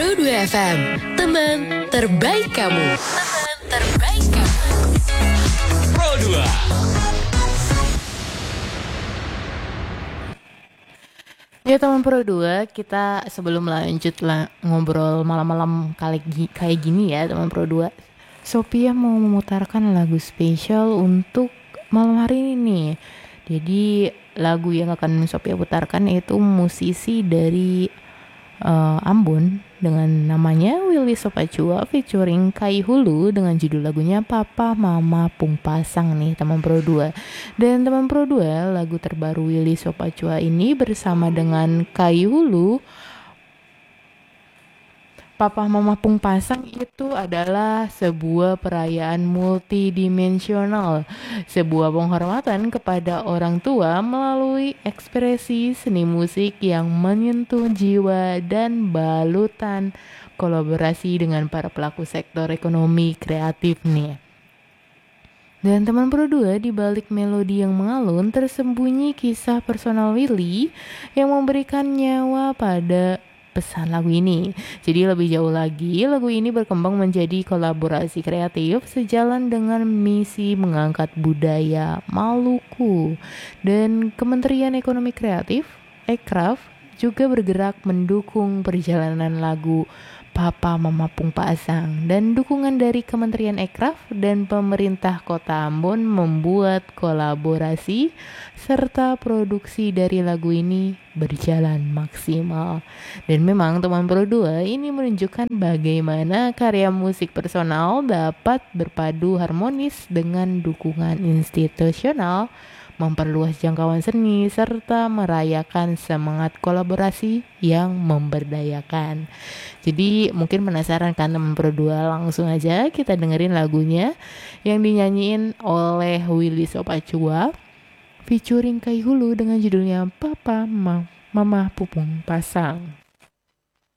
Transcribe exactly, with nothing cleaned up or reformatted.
Pro dua F M, teman terbaik kamu. Teman terbaik kamu. Pro dua. Ya teman Pro dua, kita sebelum lanjut lah ngobrol malam-malam kali gi- kayak gini ya teman Pro dua, Sophia mau memutarkan lagu spesial untuk malam hari ini nih. Jadi lagu yang akan Sophia putarkan itu musisi dari uh, Ambon dengan namanya Willy Sopachua featuring Kai Hulu dengan judul lagunya Papa Mama Pung Pasang nih teman Pro dua. Dan teman Pro dua, lagu terbaru Willy Sopachua ini bersama dengan Kai Hulu Papa Mama Pung Pasang itu adalah sebuah perayaan multidimensional, sebuah penghormatan kepada orang tua melalui ekspresi seni musik yang menyentuh jiwa dan balutan kolaborasi dengan para pelaku sektor ekonomi kreatif nih. Dan teman Pro dua, di balik melodi yang mengalun tersembunyi kisah personal Willy yang memberikan nyawa pada pesan lagu ini. Jadi lebih jauh lagi, lagu ini berkembang menjadi kolaborasi kreatif sejalan dengan misi mengangkat budaya Maluku. Dan Kementerian Ekonomi Kreatif, Ekraf, juga bergerak mendukung perjalanan lagu Papa Mama Pung Pasang, dan dukungan dari Kementerian Ekraf dan pemerintah Kota Ambon membuat kolaborasi serta produksi dari lagu ini berjalan maksimal. Dan memang teman Pro dua, ini menunjukkan bagaimana karya musik personal dapat berpadu harmonis dengan dukungan institusional, memperluas jangkauan seni, serta merayakan semangat kolaborasi yang memberdayakan. Jadi mungkin penasaran kan teman Pro dua, langsung aja kita dengerin lagunya yang dinyanyiin oleh Willy Sopachua featuring Kai Hulu dengan judulnya Papa Ma- Mama Pung Pasang.